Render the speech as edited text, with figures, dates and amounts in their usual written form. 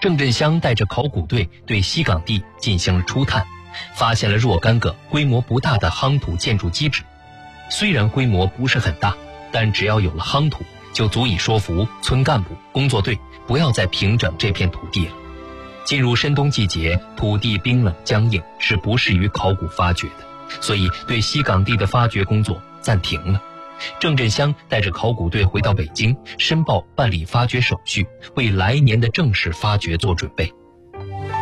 郑振香带着考古队对西岗地进行了初探，发现了若干个规模不大的夯土建筑基址。虽然规模不是很大，但只要有了夯土，就足以说服村干部、工作队不要再平整这片土地了。进入深冬季节，土地冰冷僵硬，是不适于考古发掘的，所以对西岗地的发掘工作暂停了。郑振香带着考古队回到北京，申报办理发掘手续，为来年的正式发掘做准备。